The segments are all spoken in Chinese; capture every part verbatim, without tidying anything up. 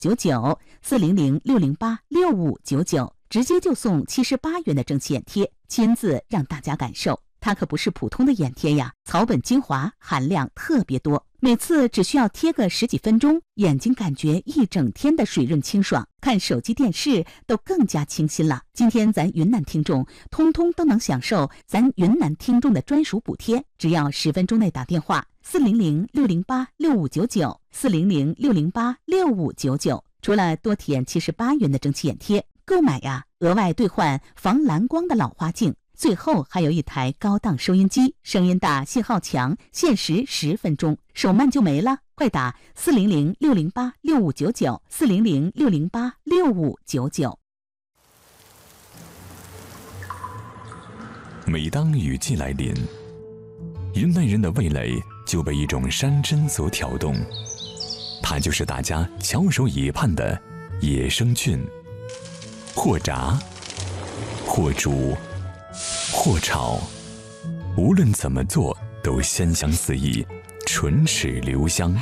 九九，四零零六零八六五九九，直接就送七十八元的蒸汽眼贴，亲自让大家感受。它可不是普通的眼贴呀，草本精华，含量特别多，每次只需要贴个十几分钟，眼睛感觉一整天的水润清爽，看手机电视都更加清新了。今天咱云南听众通通都能享受咱云南听众的专属补贴，只要十分钟内打电话四零零六零八六五九九，四零零六零八六五九九。除了多体验七十八元的蒸汽眼贴，购买呀额外兑换防蓝光的老花镜。最后还有一台高档收音机，声音大，信号强，限时十分钟，手慢就没了。快打四零零六零八六五九九，四零零六零八六五九九。 每当雨季来临，云南人的味蕾就被一种山珍所挑动，它就是大家翘首以盼的野生菌，或炸，或煮，或炒，无论怎么做都鲜香四溢，唇齿留香。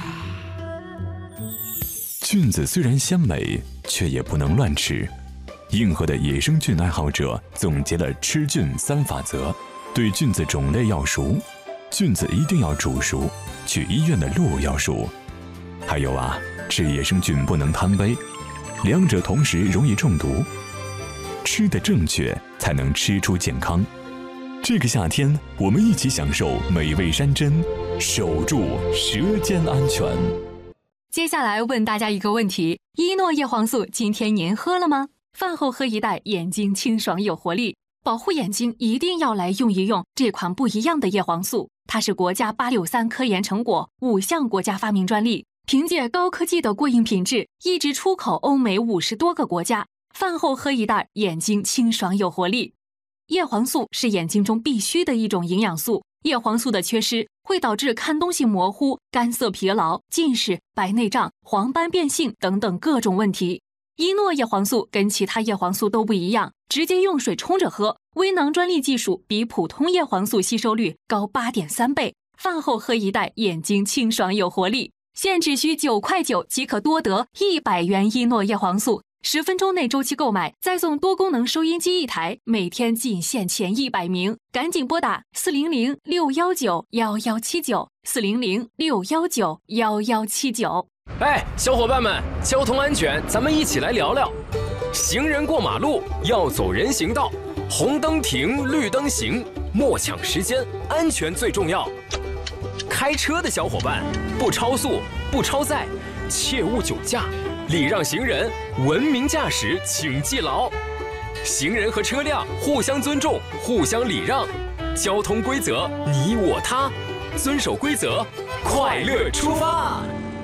菌子虽然鲜美，却也不能乱吃。硬核的野生菌爱好者总结了吃菌三法则：对菌子种类要熟，菌子一定要煮熟，去医院的路要熟。还有啊，吃野生菌不能贪杯，两者同时容易中毒。吃得正确，才能吃出健康。这个夏天，我们一起享受美味山珍，守住舌尖安全。 接下来问大家一个问题：一诺叶黄素今天您喝了吗？饭后喝一袋，眼睛清爽有活力。保护眼睛一定要来用一用这款不一样的叶黄素，它是国家八六三科研成果，五项国家发明专利，凭借高科技的过硬品质，一直出口欧美五十多个国家。饭后喝一袋，眼睛清爽有活力。叶黄素是眼睛中必须的一种营养素，叶黄素的缺失会导致看东西模糊、干涩疲劳、近视、白内障、黄斑变性等等各种问题。一诺叶黄素跟其他叶黄素都不一样，直接用水冲着喝，微囊专利技术比普通叶黄素吸收率高 八点三 倍。饭后喝一袋，眼睛清爽有活力。现只需九块九即可多得一百元一诺叶黄素，十分钟内周期购买，再送多功能收音机一台，每天仅限前一百名，赶紧拨打四零零六一九一一七九，四零零六一九一一七九。 哎，小伙伴们，交通安全，咱们一起来聊聊。行人过马路要走人行道，红灯停，绿灯行，莫抢时间，安全最重要。开车的小伙伴，不超速，不超载，切勿酒驾，礼让行人，文明驾驶，请记牢。行人和车辆互相尊重，互相礼让，交通规则你我他，遵守规则，快乐出发。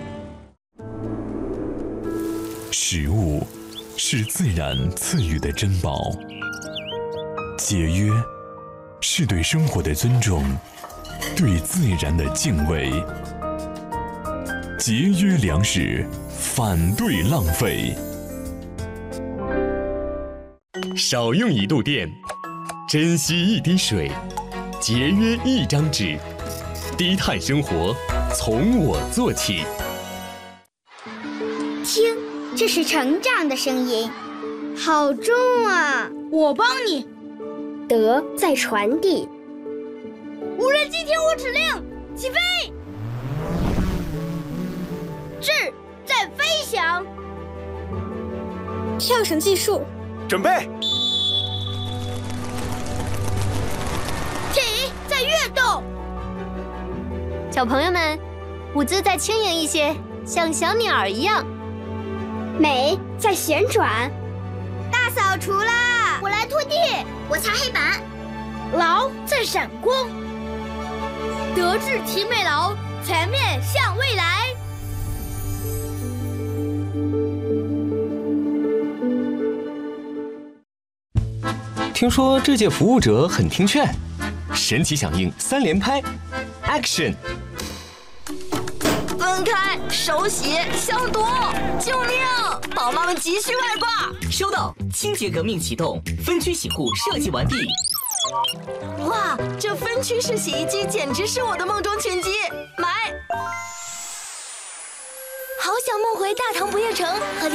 食物是自然赐予的珍宝，节约是对生活的尊重，对自然的敬畏。节约粮食，反对浪费。 少用一度电，珍惜一滴水，节约一张纸，低碳生活从我做起。 听，这是成长的声音，好重啊！ 我帮你。 德在传递。 无人机听我指令，起飞！智在飞翔。 跳绳技术， 准备。 体在跃动。 小朋友们，舞姿再轻盈一些，像小鸟儿一样。 美在旋转。 大扫除啦！ 我来拖地， 我擦黑板。劳在闪光。德智体美劳，全面向未来。 听说这届服务者很听劝，神奇响应三连拍 ，Action！ 分开，手洗，消毒，救命！宝妈们急需外挂。 收到，清洁革命启动，分区洗护设计完毕。 哇，这分区式洗衣机简直是我的梦中情机，买！ 好想梦回大唐不夜城和